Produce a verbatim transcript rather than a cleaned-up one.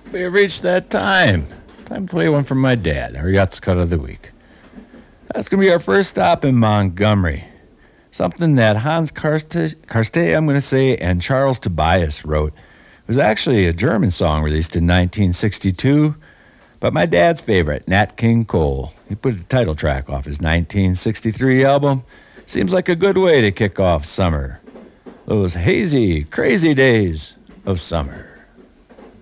We have reached that time. Time to play one from my dad, our Yachts Cut of the Week. That's going to be our first stop in Montgomery. Something that Hans Karste, Karste, I'm going to say, and Charles Tobias wrote. It was actually a German song released in nineteen sixty-two, but my dad's favorite, Nat King Cole. He put a title track off his nineteen sixty-three album. Seems like a good way to kick off summer. Those hazy, crazy days of summer.